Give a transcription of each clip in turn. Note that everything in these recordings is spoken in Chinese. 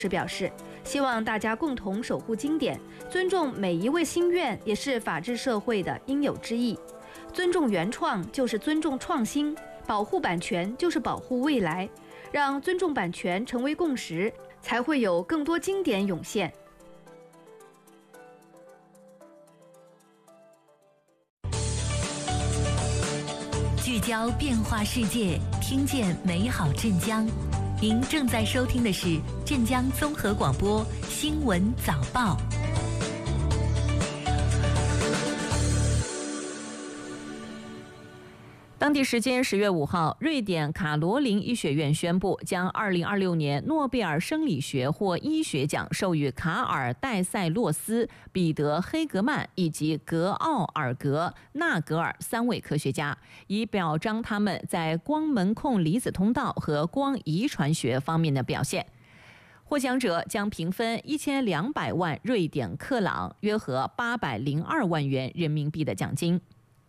是表示，希望大家共同守护经典，尊重每一位心愿，也是法治社会的应有之义。尊重原创就是尊重创新，保护版权就是保护未来，让尊重版权成为共识，才会有更多经典涌现。 聚焦变化世界，听见美好镇江。您正在收听的是镇江综合广播新闻早报。当地时间10月5号，瑞典卡罗琳医学院宣布，将2026年诺贝尔生理学或医学奖授予卡尔戴塞洛斯、彼得黑格曼以及格奥尔格纳格尔3位科学家，以表彰他们在光门控离子通道和光遗传学方面的表现。获奖者将平分1200万瑞典克朗，约合802万元人民币的奖金。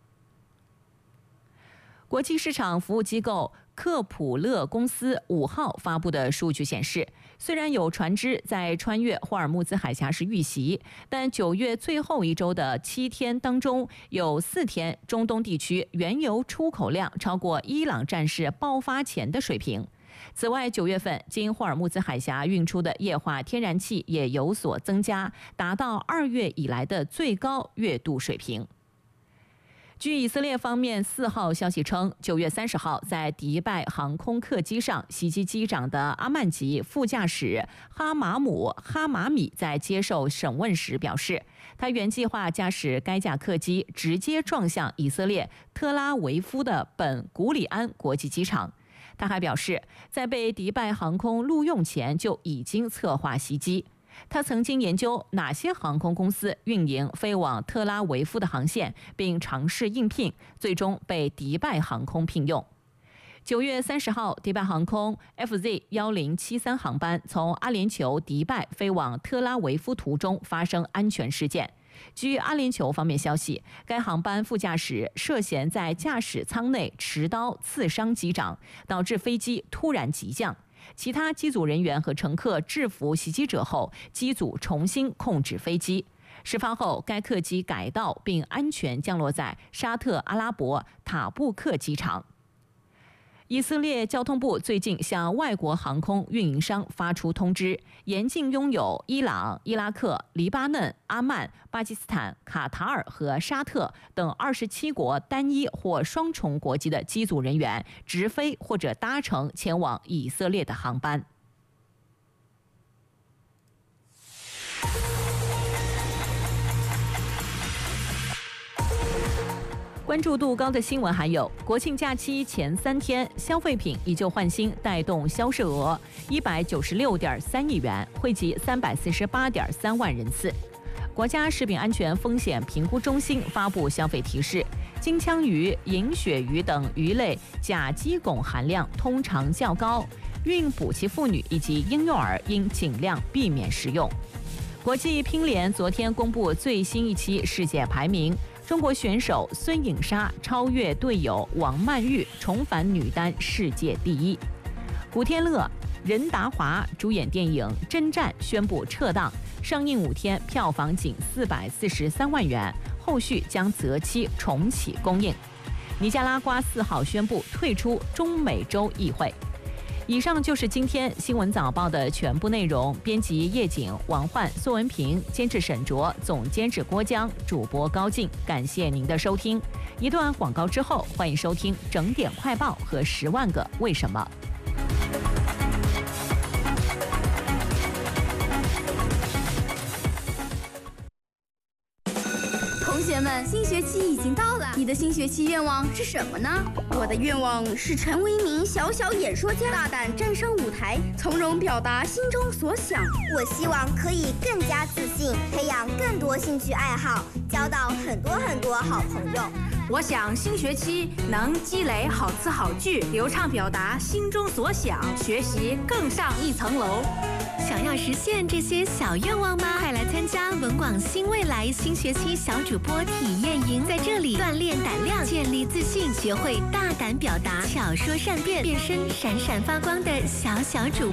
国际市场服务机构克普勒公司5号发布的数据显示，虽然有船只在穿越霍尔木兹海峡时遇袭，但9月最后一周的7天当中，有4天中东地区原油出口量超过伊朗战事爆发前的水平。此外，9月份经霍尔木兹海峡运出的液化天然气也有所增加，达到2月以来的最高月度水平。据以色列方面4号消息称，9月30号在迪拜航空客机上袭击机长的阿曼吉副驾驶哈马米在接受审问时表示，他原计划驾驶该架客机直接撞向以色列特拉维夫的本古里安国际机场。他还表示，在被迪拜航空录用前就已经策划袭击。他曾经研究哪些航空公司运营飞往特拉维夫的航线，并尝试应聘，最终被迪拜航空聘用。9月30号，迪拜航空 FZ1073 航班从阿联酋迪拜飞往特拉维夫途中发生安全事件。据阿联酋方面消息，该航班副驾驶涉嫌在驾驶舱内持刀刺伤机长，导致飞机突然急降。其他机组人员和乘客制服袭击者后，机组重新控制飞机。事发后，该客机改道并安全降落在沙特阿拉伯塔布克机场。以色列交通部最近向外国航空运营商发出通知，严禁拥有伊朗、伊拉克、黎巴嫩、阿曼、巴基斯坦、卡塔尔和沙特等27国单一或双重国籍的机组人员直飞或者搭乘前往以色列的航班。关注度高的新闻还有：国庆假期前3天，消费品以旧换新带动销售额196.3亿元，惠及348.3万人次。国家食品安全风险评估中心发布消费提示：金枪鱼、银鳕鱼等鱼类甲基汞含量通常较高，孕哺期妇女以及婴幼儿应尽量避免食用。国际乒联昨天公布最新一期世界排名。中国选手孙颖莎超越队友王曼玉，重返女单世界第一。古天乐、任达华主演电影《征战》宣布撤档，上映5天，票房仅443万元，后续将择期重启公映。尼加拉瓜4号宣布退出中美洲议会。以上就是今天新闻早报的全部内容。编辑叶景、王焕、苏文平，监制沈卓，总监制郭江，主播高静。感谢您的收听。一段广告之后，欢迎收听整点快报和10万个为什么。 同学们，新学期已经到了，你的新学期愿望是什么呢？ 我的愿望是成为一名小小演说家，大胆站上舞台，从容表达心中所想。 我希望可以更加自信，培养更多兴趣爱好，交到很多好朋友。 我想新学期能积累好词好句，流畅表达心中所想，学习更上一层楼。 想要实现这些小愿望吗？快来参加文广新未来新学期小主播体验营，在这里锻炼胆量，建立自信，学会大胆表达，巧说善辩，变身闪闪发光的小主播。